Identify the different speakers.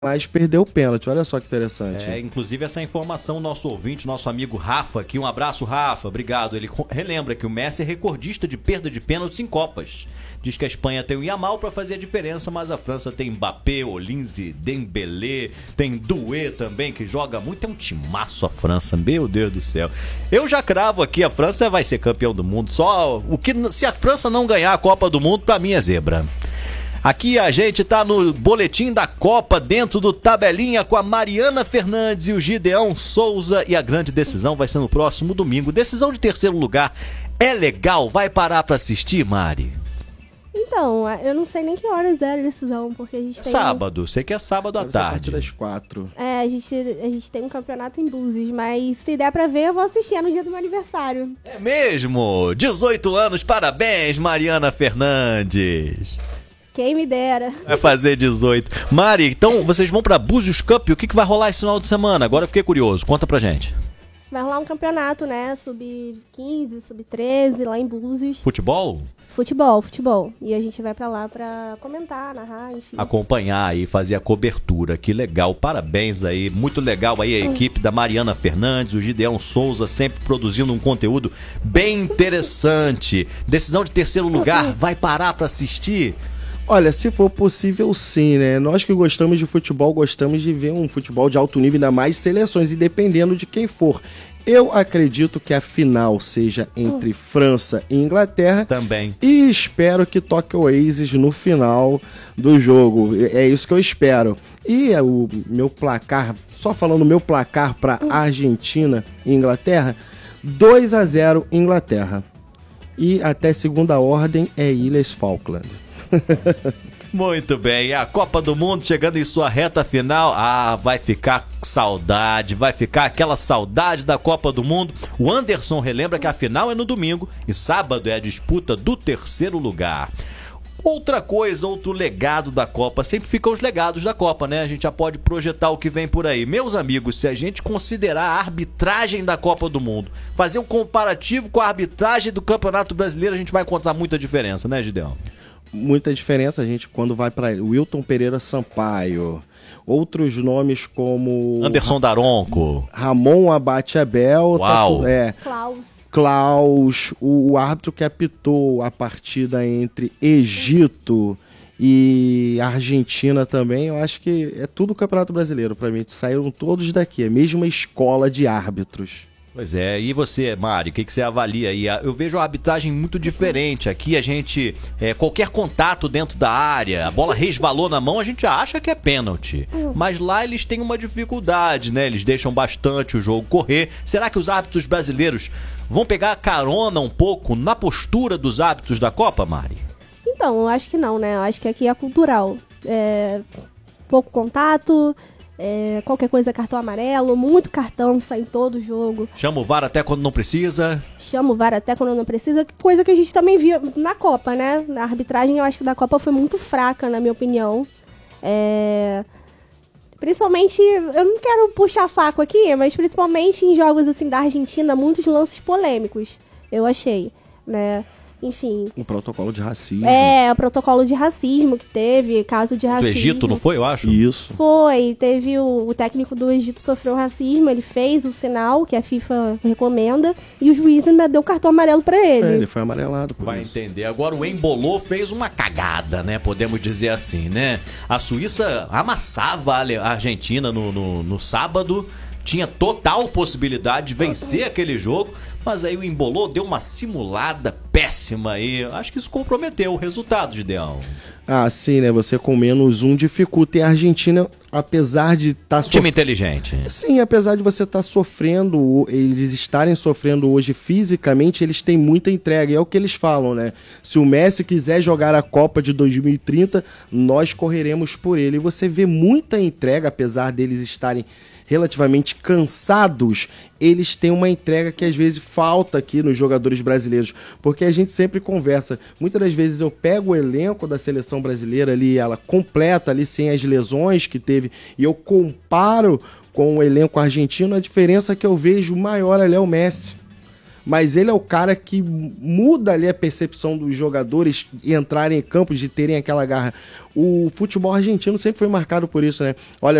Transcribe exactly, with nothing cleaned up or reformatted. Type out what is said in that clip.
Speaker 1: mas perdeu o pênalti. Olha só que interessante.
Speaker 2: É, inclusive essa informação, nosso ouvinte, nosso amigo Rafa aqui, um abraço, Rafa, obrigado. Ele relembra que o Messi é recordista de perda de pênaltis em Copas. Diz que a Espanha tem o Yamal para fazer a diferença, mas a França tem Mbappé, Olinze, Dembélé, tem Doué também, que joga muito. Tem um timaço a França, meu Deus do céu. Eu já cravo aqui, a França vai ser campeão do mundo. Só o que, se a França não ganhar a Copa do Mundo, para mim é zebra. Aqui a gente tá no boletim da Copa, dentro do Tabelinha, com a Mariana Fernandes e o Gideão Souza, e a grande decisão vai ser no próximo domingo. Decisão de terceiro lugar é legal? Vai parar pra assistir, Mari?
Speaker 3: Então, eu não sei nem que horas é a decisão, porque a gente tem...
Speaker 2: Sábado, sei que é sábado à
Speaker 1: Deve ser a
Speaker 2: tarde.
Speaker 1: partir das quatro.
Speaker 3: É, a gente, a gente tem um campeonato em Búzios, mas se der pra ver, eu vou assistir é no dia do meu aniversário.
Speaker 2: É mesmo? dezoito anos, parabéns, Mariana Fernandes.
Speaker 3: Quem me dera.
Speaker 2: Vai fazer dezoito. Mari, então vocês vão pra Búzios Cup, o que, que vai rolar esse final de semana? Agora eu fiquei curioso, conta pra gente.
Speaker 3: Vai rolar um campeonato, né? sub quinze, sub treze, lá em Búzios.
Speaker 2: Futebol?
Speaker 3: Futebol, futebol. E a gente vai pra lá pra comentar, narrar, enfim.
Speaker 2: Acompanhar aí, fazer a cobertura. Que legal, parabéns aí. Muito legal aí a equipe da Mariana Fernandes, o Gideão Souza, sempre produzindo um conteúdo bem interessante. Decisão de terceiro lugar, vai parar pra assistir?
Speaker 1: Olha, se for possível, sim, né? Nós que gostamos de futebol, gostamos de ver um futebol de alto nível, ainda mais seleções, e dependendo de quem for. Eu acredito que a final seja entre França e Inglaterra.
Speaker 2: Também.
Speaker 1: E espero que toque o Oasis no final do jogo. É isso que eu espero. E o meu placar, só falando meu placar para Argentina e Inglaterra, dois a zero Inglaterra. E até segunda ordem é Ilhas Falkland.
Speaker 2: Muito bem, a Copa do Mundo chegando em sua reta final. Ah, vai ficar saudade, vai ficar aquela saudade da Copa do Mundo. O Anderson relembra que a final é no domingo e sábado é a disputa do terceiro lugar. Outra coisa, outro legado da Copa, sempre ficam os legados da Copa, né? A gente já pode projetar o que vem por aí. Meus amigos, se a gente considerar a arbitragem da Copa do Mundo, fazer um comparativo com a arbitragem do Campeonato Brasileiro, a gente vai encontrar muita diferença, né, Gideão?
Speaker 1: Muita diferença, a gente, quando vai para Wilton Pereira Sampaio, outros nomes como
Speaker 2: Anderson Daronco,
Speaker 1: Ramon Abate Abel,
Speaker 2: Uau.
Speaker 1: Tá, é,
Speaker 3: Klaus.
Speaker 1: Klaus, o, o árbitro que apitou a partida entre Egito e Argentina também, eu acho que é tudo o Campeonato Brasileiro para mim, saíram todos daqui, a mesma escola de árbitros.
Speaker 2: Pois é, e você, Mário, o que, que você avalia aí? Eu vejo a arbitragem muito diferente. Aqui a gente, é, qualquer contato dentro da área, a bola resvalou na mão, a gente acha que é pênalti. Mas lá eles têm uma dificuldade, né? Eles deixam bastante o jogo correr. Será que os árbitros brasileiros vão pegar carona um pouco na postura dos árbitros da Copa, Mari?
Speaker 3: Então, eu acho que não, né? Eu acho que aqui é cultural. É, pouco contato... É, qualquer coisa é cartão amarelo, muito cartão sai em todo jogo.
Speaker 2: Chama o V A R até quando não precisa.
Speaker 3: Chama o V A R até quando não precisa, coisa que a gente também viu na Copa, né? A arbitragem, eu acho que da Copa foi muito fraca, na minha opinião. É... Principalmente, eu não quero puxar faco aqui, mas principalmente em jogos assim da Argentina, muitos lances polêmicos, eu achei, né? Enfim.
Speaker 1: O protocolo de racismo.
Speaker 3: É, o protocolo de racismo que teve, caso de racismo.
Speaker 2: Do Egito, não foi, eu acho?
Speaker 1: Isso.
Speaker 3: Foi, teve o, o técnico do Egito sofreu racismo, ele fez o sinal que a FIFA recomenda e o juiz ainda deu cartão amarelo pra ele.
Speaker 1: É, ele foi amarelado por
Speaker 2: Vai
Speaker 1: isso.
Speaker 2: entender. Agora o Embolou fez uma cagada, né? Podemos dizer assim, né? A Suíça amassava a Argentina no, no, no sábado, tinha total possibilidade de vencer aquele jogo, mas aí o Embolou deu uma simulada péssima aí. Acho que isso comprometeu o resultado, Gideão.
Speaker 1: Ah, sim, né? Você com menos um dificulta. E a Argentina, apesar de estar... Tá
Speaker 2: sof... Time inteligente.
Speaker 1: Sim, apesar de você estar tá sofrendo, eles estarem sofrendo hoje fisicamente, eles têm muita entrega. E é o que eles falam, né? Se o Messi quiser jogar a Copa de dois mil e trinta, nós correremos por ele. E você vê muita entrega, apesar deles estarem relativamente cansados, eles têm uma entrega que às vezes falta aqui nos jogadores brasileiros, porque a gente sempre conversa, muitas das vezes eu pego o elenco da seleção brasileira ali, ela completa ali sem as lesões que teve, e eu comparo com o elenco argentino, a diferença que eu vejo maior ali é o Messi. mas ele é o cara que muda ali a percepção dos jogadores entrarem em campo, de terem aquela garra. O futebol argentino sempre foi marcado por isso, né? Olha